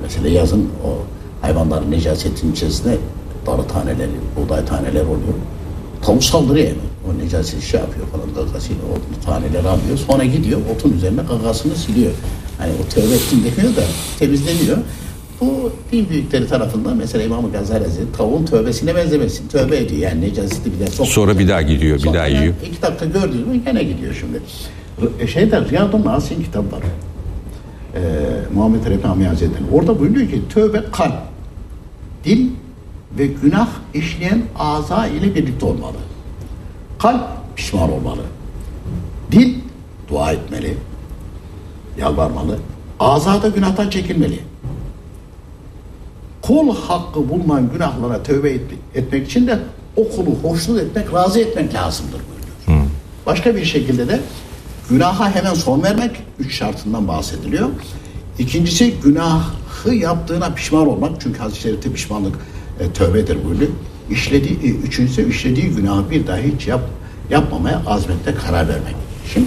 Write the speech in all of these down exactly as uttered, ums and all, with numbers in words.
Mesela yazın o hayvanların necasetinin içerisinde darı taneleri, buğday taneleri oluyor. Tavuk saldırıyor hemen. O necaseti şey yapıyor falan, gagasıyla o taneleri alıyor. Sonra gidiyor otun üzerine gagasını siliyor. Hani o tövbe ettim demiyor da temizleniyor. Bu din büyükleri tarafından mesela İmam-ı Gazali Hazretleri tavuğun tövbesine benzemesin. Tövbe ediyor yani necaseti bir daha sok. Sonra bir daha gidiyor, bir daha yiyor. İki dakika gördünüz mü gene gidiyor şimdi. Şeyde Riyad-ı Nasin kitap var. Ee, Muhammed Rekami Hazretleri. Orada buyuruyor ki tövbe kalp, dil ve günah işleyen ağza ile birlikte olmalı. Kalp pişman olmalı. Dil dua etmeli. Yalvarmalı. Ağza da günahtan çekilmeli. Kul hakkı bulunan günahlara tövbe etmek için de o kulu hoşnut etmek, razı etmek lazımdır buyuruyor. Hı. Başka bir şekilde de günaha hemen son vermek, üç şartından bahsediliyor. İkincisi günahı yaptığına pişman olmak. Çünkü hadis-i şerifte pişmanlık e, tövbedir buyuruyor. İşlediği, e, üçüncüsü işlediği günahı bir daha hiç yap, yapmamaya azmette karar vermek. Şimdi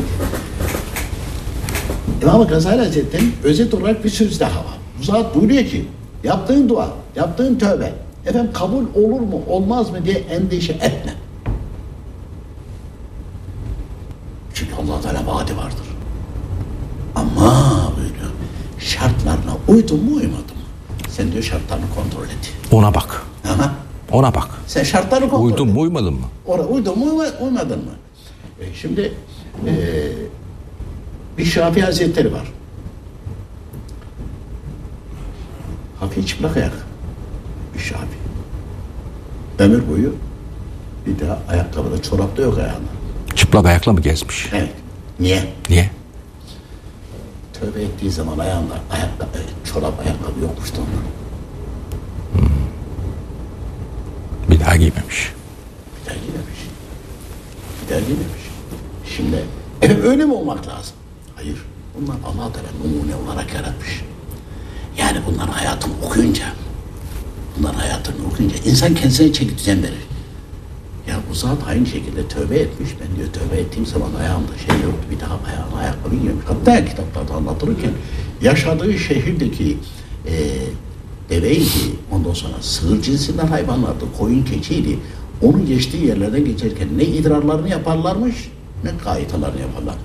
İmam-ı Gazali Hazretleri'nin özet olarak bir söz daha var. Bu zat buyuruyor ki yaptığın dua, yaptığın tövbe efendim kabul olur mu olmaz mı diye endişe etme. Çünkü Allah Teala vaadi vardır. Ama böyle şartlarına uydun mu uymadın mı? Sen diyor şartlarını kontrol et. Ona bak. Aha. Ona bak. Sen şartlarını kontrol uydun et. mu uymadın mı? Orada uydun mu uymadın mı? E şimdi e, bir Şafii Hazretleri var. Hafif çıplak ayak. Bir Şafii. Ömür boyu bir daha ayakkabıda, çorapta yok ayağında. Çıplak ayakla mı gezmiş? Evet. Niye? Niye? Tövbe ettiği zaman ayağında ayakkabı, çorap ayakkabı yokmuştu ondan. Hmm. Bir daha giymemiş. Bir daha giymemiş. Bir daha giymemiş. Şimdi evet, öyle mi olmak lazım? Hayır. Bunlar Allah-u Teala numune olarak yaratmış. Yani bunların hayatını okuyunca, bunların hayatını okuyunca insan kendisine çeki düzen verir. Ya bu zat aynı şekilde tövbe etmiş. Ben diyor tövbe ettiğim zaman ayağımda şey yoktu. Bir daha ayağına ayakkabı giymemiş. Hatta kitaplarda anlatılırken yaşadığı şehirdeki e, deveydi, ondan sonra sığır cinsinden hayvanlardı, koyun keçiydi. Onun geçtiği yerlerden geçerken ne idrarlarını yaparlarmış, ne kayıtalarını yaparlarmış.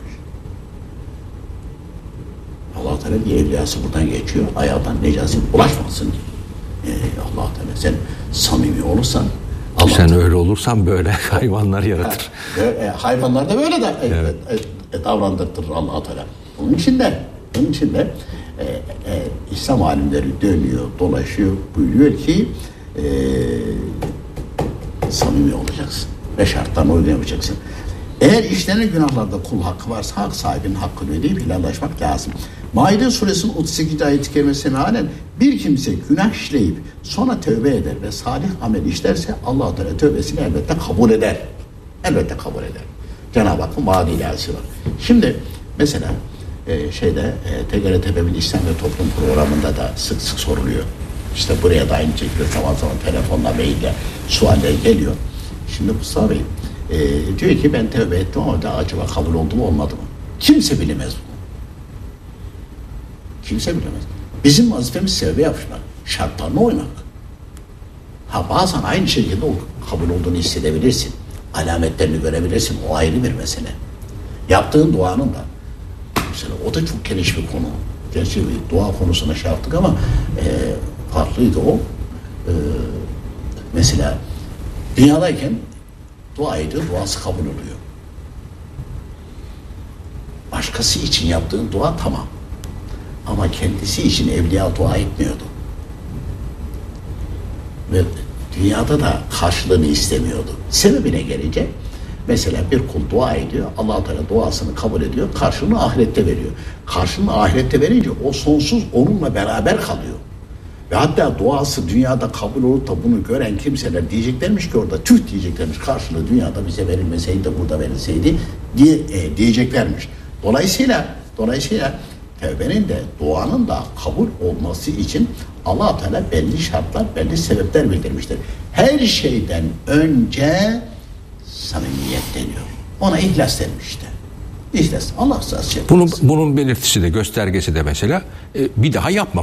Allah Teala bir evliyası buradan geçiyor, ayağından necaset ulaşmasın diye. Ee, Allah Teala sen samimi olursan, Allah sen Teala, öyle olursan böyle hayvanlar yaratır. Ha, e, hayvanlar da böyle de evet. e, e, davrandırtır Allah Teala. Onun için de, onun için de e, e, İslam alimleri dönüyor, dolaşıyor, buyuruyor ki e, samimi olacaksın ve şartlarına uygun yapacaksın. Eğer işlenen günahlarda kul hakkı varsa hak sahibinin hakkını ödeyip helallaşmak lazım. Maide suresinin otuz sekizinci ayet-i kerimesine mealen bir kimse günah işleyip sonra tövbe eder ve salih amel işlerse Allah Teala tövbesini elbette kabul eder. Elbette kabul eder. Cenab-ı Hakk'ın vaadi ilahisi var. Şimdi mesela e, şeyde e, T G R T V'nin İslam ve Toplum programında da sık sık soruluyor. İşte buraya da aynı şekilde zaman zaman telefonla, maille sualler geliyor. Şimdi Mustafa Bey e, diyor ki ben tövbe ettim ama da acaba kabul oldu mu olmadı mı? Kimse bilemez bunu. Kimse bilemez. Bizim vazifemiz tövbe yapmak. Şartlarına uymak. Ha bazen aynı şekilde kabul olduğunu hissedebilirsin. Alametlerini görebilirsin. O ayrı bir mesele. Yaptığın duanın da mesela o da çok geniş bir konu. Gerçi bir dua konusuna şey yaptık ama e, farklıydı o. E, mesela dünyadayken dua ediyor, duası kabul oluyor. Başkası için yaptığın dua tamam. Ama kendisi için evliya dua etmiyordu. Ve dünyada da karşılığını istemiyordu. Sebebine gelince mesela bir kul dua ediyor, Allah Teala duasını kabul ediyor, karşılığını ahirette veriyor. Karşılığını ahirette verince o sonsuz onunla beraber kalıyor. Ve hatta duası dünyada kabul olup da bunu gören kimseler diyeceklermiş ki orada tüh diyeceklermiş, karşılığı dünyada bize verilmeseydi de burada verilseydi diye e, diyeceklermiş. Dolayısıyla dolayısıyla tevbenin de duanın da kabul olması için Allah Teala belli şartlar, belli sebepler bildirmiştir. Her şeyden önce samimiyet deniyor. Ona ihlas denmişti. İhlas. Allah rızası için. Bunun, bunun belirtisi de göstergesi de mesela e, bir daha yapma.